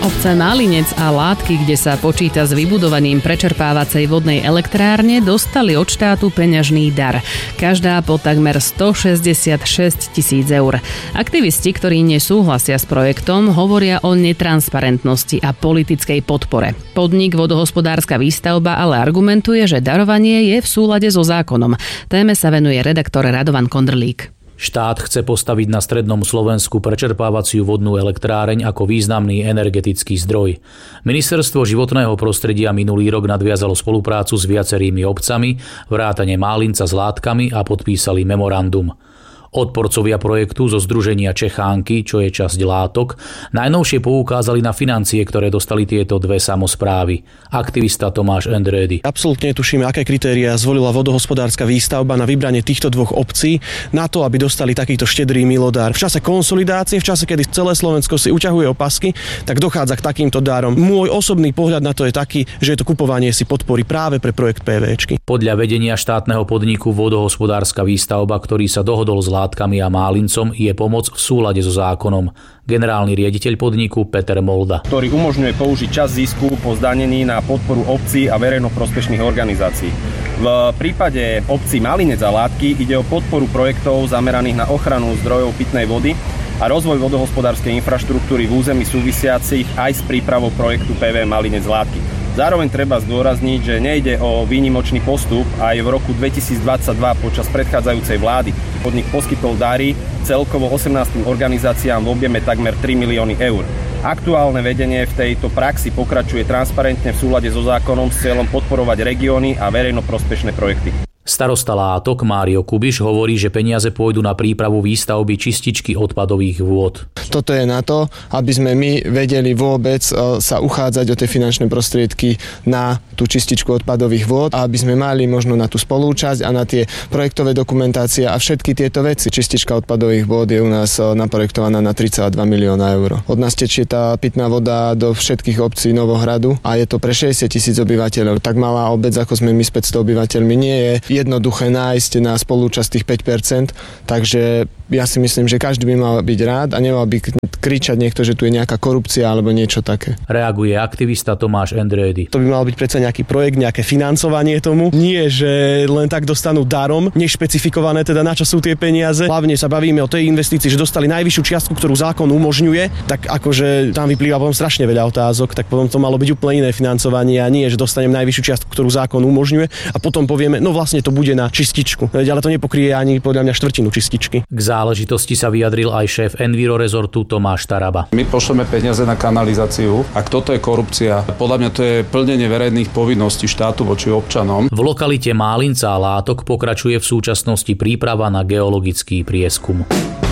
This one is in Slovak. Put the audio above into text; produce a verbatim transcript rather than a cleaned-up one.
Obce Málinec a Látky, kde sa počíta s vybudovaním prečerpávacej vodnej elektrárne, dostali od štátu peňažný dar. Každá po takmer stošesťdesiatšesť tisíc eur. Aktivisti, ktorí nesúhlasia s projektom, hovoria o netransparentnosti a politickej podpore. Podnik Vodohospodárska výstavba ale argumentuje, že darovanie je v súlade so zákonom. Téme sa venuje redaktor Radovan Kondrlík. Štát chce postaviť na strednom Slovensku prečerpávaciu vodnú elektráreň ako významný energetický zdroj. Ministerstvo životného prostredia minulý rok nadviazalo spoluprácu s viacerými obcami, vrátane Málinca s Látkami a podpísali memorandum. Odporcovia projektu zo združenia Čechánky, čo je časť Látok, najnovšie poukázali na financie, ktoré dostali tieto dve samosprávy. Aktivista Tomáš Endrédy. Absolútne tušíme, aké kritériá zvolila Vodohospodárska výstavba na vybranie týchto dvoch obcí na to, aby dostali takýto štedrý milodár. V čase konsolidácie, v čase, kedy celé Slovensko si uťahuje opasky, tak dochádza k takýmto dárom. Môj osobný pohľad na to je taký, že je to kupovanie si podpory práve pre projekt PVčky. Podľa vedenia štátneho podniku Vodohospodárska výstavba, ktorý sa dohodol s Látkami a Málincom, je pomoc v súlade so zákonom. Generálny riaditeľ podniku Peter Molda, ktorý umožňuje použiť časť zisku po zdanení na podporu obcí a verejnoprospešných organizácií. V prípade obcí Málinec a Látky ide o podporu projektov zameraných na ochranu zdrojov pitnej vody a rozvoj vodohospodárskej infraštruktúry v území súvisiacich aj s prípravou projektu pé vé Málinec Látky. Zároveň treba zdôrazniť, že nejde o výnimočný postup. Aj v roku dvetisícdvadsaťdva počas predchádzajúcej vlády podnik poskytol dary celkovo osemnástim organizáciám v objeme takmer tri milióny eur. Aktuálne vedenie v tejto praxi pokračuje transparentne v súlade so zákonom s cieľom podporovať regióny a verejnoprospešné projekty. Starosta Látok Mário Kubiš hovorí, že peniaze pôjdu na prípravu výstavby čističky odpadových vôd. Toto je na to, aby sme my vedeli vôbec sa uchádzať o tie finančné prostriedky na tú čističku odpadových vôd a aby sme mali možno na tú spolúčasť a na tie projektové dokumentácie a všetky tieto veci. Čistička odpadových vôd je u nás naprojektovaná na tri celé dva milióna eur. Od nás tečie tá pitná voda do všetkých obcí Novohradu a je to pre šesťdesiat tisíc obyvateľov. Tak malá obec, ako sme my s päťsto obyvateľmi, nie je jednoduché nájsť na spolúčasť tých päť percent, takže ja si myslím, že každý by mal byť rád a nemal by kričať niekto, že tu je nejaká korupcia alebo niečo také. Reaguje aktivista Tomáš Endrédy. To by mal byť predsa nejaký projekt, nejaké financovanie tomu. Nie, že len tak dostanú darom, nešpecifikované teda na čo sú tie peniaze. Hlavne sa bavíme o tej investícii, že dostali najvyššiu čiastku, ktorú zákon umožňuje, tak akože tam vyplýva potom strašne veľa otázok, tak potom to malo byť úplne iné financovanie a nie, že dostanem najvyššiu čiastku, ktorú zákon umožňuje a potom povieme, no vlastne to bude na čističku. Ale to nepokrie ani podľa mňa štvrtinu čističky. K záležitosti sa vyjadril aj šéf Enviro rezortu Tomáš Taraba. My pošleme peniaze na kanalizáciu. Ak toto je korupcia, podľa mňa to je plnenie verejných povinností štátu voči občanom. V lokalite Málinca a Látok pokračuje v súčasnosti príprava na geologický prieskum.